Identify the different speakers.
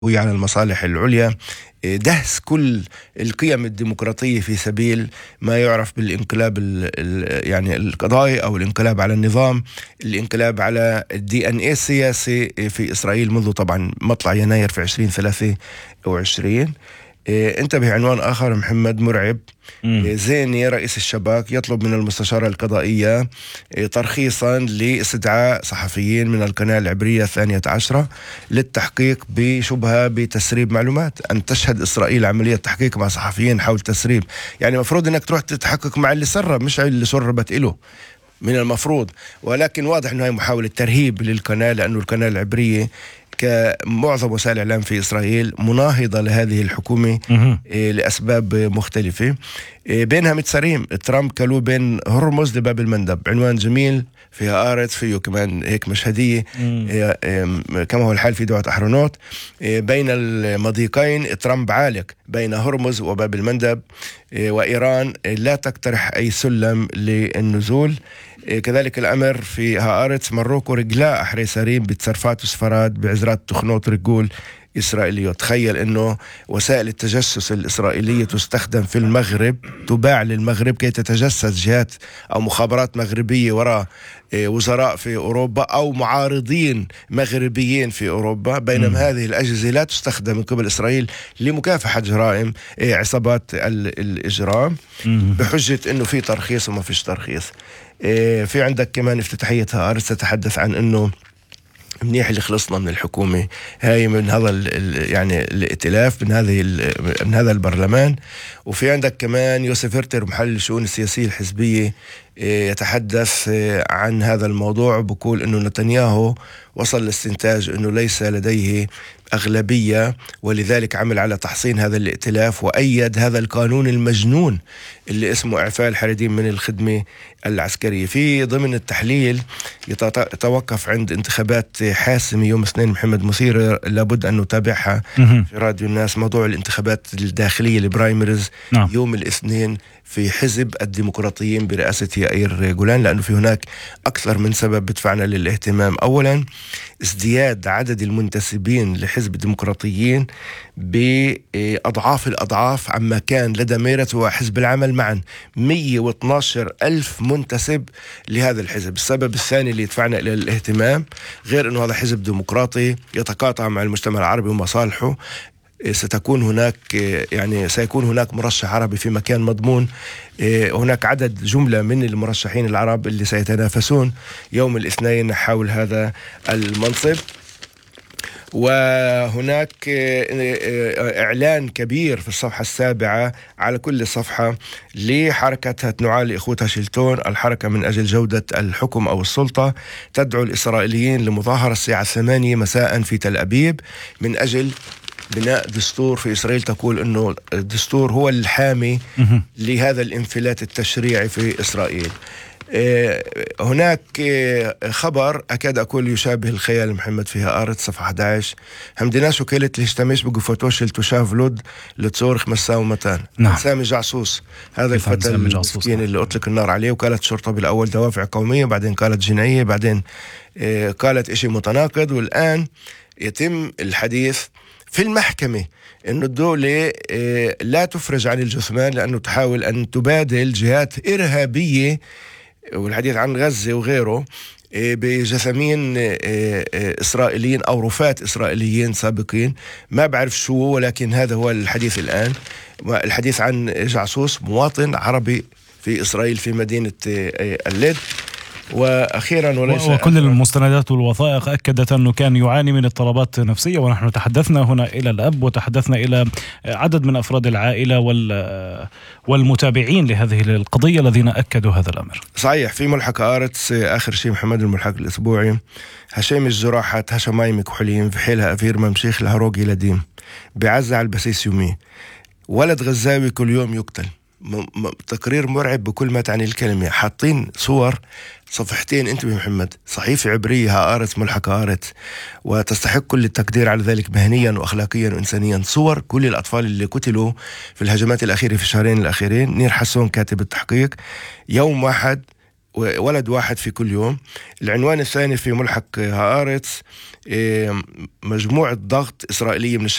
Speaker 1: وهي على المصالح العليا، دهس كل القيم الديمقراطية في سبيل ما يعرف بالانقلاب يعني القضائي أو الانقلاب على النظام، الانقلاب على DNA السياسي في إسرائيل منذ طبعا مطلع يناير في 2023. انتبه عنوان آخر محمد مرعب. زيني رئيس الشباك يطلب من المستشارة القضائية ترخيصا لاستدعاء صحفيين من القناة العبرية 12 للتحقيق بشبهة بتسريب معلومات. أن تشهد إسرائيل عملية تحقيق مع صحفيين حول تسريب، يعني مفروض أنك تروح تتحقق مع اللي سرب مش اللي سربت إله من المفروض. ولكن واضح أنه هي محاولة ترهيب للقناة، لأنه القناة العبرية كمعظم وسائل الإعلام في إسرائيل مناهضة لهذه الحكومة لأسباب مختلفة. بينها متسارين ترامب كلو بين هرمز لباب المندب، عنوان جميل فيها آرت، فيه كمان هيك مشهدية كما هو الحال في دعوة أحرونوت. بين المضيقين ترامب عالق بين هرمز وباب المندب، وإيران لا تقترح أي سلم للنزول. كذلك الأمر في هآرتس، مروكو رجلاء أحري سارين بتصرفات وسفرات بعزرات تخنوط رجول إسرائيلية. تخيل أنه وسائل التجسس الإسرائيلية تستخدم في المغرب، تباع للمغرب كي تتجسس جهات أو مخابرات مغربية وراء وزراء في أوروبا أو معارضين مغربيين في أوروبا، بينما هذه الأجهزة لا تستخدم من قبل إسرائيل لمكافحة جرائم عصابات الإجرام بحجة أنه في ترخيص وما فيش ترخيص. في عندك كمان افتتاحية هآرتس تتحدث عن أنه منيح اللي خلصنا من الحكومة هاي، من هذا يعني الائتلاف، من هذا البرلمان. وفي عندك كمان يوسف هرتر محلل الشؤون السياسية الحزبية يتحدث عن هذا الموضوع، بقول أنه نتنياهو وصل لاستنتاج أنه ليس لديه أغلبية، ولذلك عمل على تحصين هذا الائتلاف وأيد هذا القانون المجنون اللي اسمه إعفاء الحريديم من الخدمة العسكرية. في ضمن التحليل يتوقف عند انتخابات حاسمة يوم الاثنين محمد مثير لابد أن نتابعها في راديو الناس، موضوع الانتخابات الداخلية البرايمرز يوم الاثنين في حزب الديمقراطيين برئاسة يائير جولان، لأنه في هناك أكثر من سبب بدفعنا للاهتمام. أولا ازدياد عدد المنتسبين لحزب الديمقراطيين بأضعاف الأضعاف عما كان لدى ميرت وحزب العمل معا، 112 ألف منتسب لهذا الحزب. السبب الثاني اللي يدفعنا إلى الاهتمام، غير أنه هذا حزب ديمقراطي يتقاطع مع المجتمع العربي ومصالحه، سيكون هناك مرشح عربي في مكان مضمون. هناك جملة من المرشحين العرب اللي سيتنافسون يوم الاثنين حول هذا المنصب. وهناك إعلان كبير في الصفحة 7 على كل صفحة لحركة هتنوعال لإخوتها شيلتون، الحركة من أجل جودة الحكم أو السلطة، تدعو الإسرائيليين لمظاهرة الساعة 8 مساء في تل أبيب من أجل بناء دستور في إسرائيل. تقول أنه الدستور هو الحامي لهذا الانفلات التشريعي في إسرائيل. هناك خبر أكاد أقول يشابه الخيال محمد فيها آرت صفحة 11، همدنا شكلت ليشتمش بقفوتوش التشاف لود لتصورخ مساومتان. سامي جعصوص هذا الفتى المسكين اللي أطلق النار عليه، وقالت شرطة بالأول دوافع قومية، بعدين قالت جنائية، بعدين قالت إشي متناقض، والآن يتم الحديث في المحكمة أنه الدولة لا تفرج عن الجثمان لأنه تحاول أن تبادل جهات إرهابية، والحديث عن غزة وغيره، بجثمين إسرائيليين أو رفات إسرائيليين سابقين. ما بعرف شو، ولكن هذا هو الحديث الآن، الحديث عن جعصوص مواطن عربي في إسرائيل في مدينة اللد. وأخيرا وليس
Speaker 2: وكل المستندات والوثائق أكدت أنه كان يعاني من اضطرابات نفسية، ونحن تحدثنا هنا إلى الأب وتحدثنا إلى عدد من أفراد العائلة والمتابعين لهذه القضية الذين أكدوا هذا الأمر.
Speaker 1: صحيح. في ملحق آرتس آخر شيء محمد، الملحق الأسبوعي، هشام الجراحات هشمايم كحولين في حيلها أفير ممشيخ لهروقي لديم بعزة على البسيس يومي، ولد غزاوي كل يوم يقتل. تقرير مرعب بكل ما تعني الكلمة. حاطين صور صفحتين، انتبه محمد، صحيفة عبرية هآرتس ملحق آرتس، وتستحق كل التقدير على ذلك مهنيا وأخلاقيا وإنسانيا. صور كل الأطفال اللي قتلوا في الهجمات الأخيرة في الشهرين الأخيرين. نير حسون كاتب التحقيق، يوم واحد ولد واحد في كل يوم. العنوان الثاني في ملحق هآرتس: مجموعة ضغط إسرائيلية من